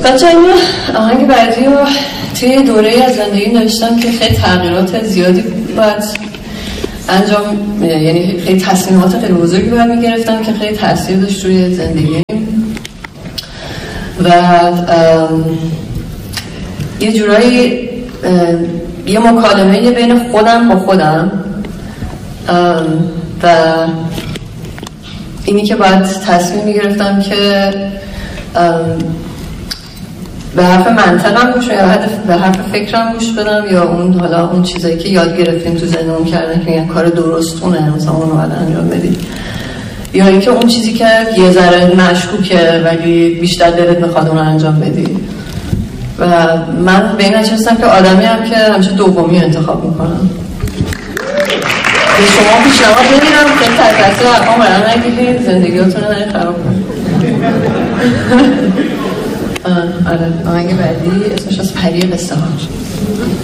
بچه این آهنگ بعدی رو توی دوره از زندگی نوشتم که خیلی تغییرات زیادی باید انجام، یعنی خیلی تصمیمات خیلی بزرگی باید میگرفتم که خیلی تاثیر داشت روی زندگی و یه جورایی یه مکالمه بین خودم با خودم و اینی که باید تصمیم میگرفتم که به حرف منطقم گوش بدم یا به حرف فکرم گوش بدم یا اون چیزایی که یاد گرفتیم تو زندگی کردن که این کار درستونه مثلا اون رو باید انجام بدی، یا اینکه اون چیزی که یه ذره مشکوکه ولی بیشتر دلت میخواد اون رو انجام بدی. و من به این نچستم که آدمی هم که همیشه دومی انتخاب میکنم. به شما پیشنهاد میدم که تحت ارقام قرار نگیرید، زندگیاتون رو خراب کنید. آره آهنگ بعدی اسمش از پری قصه ها.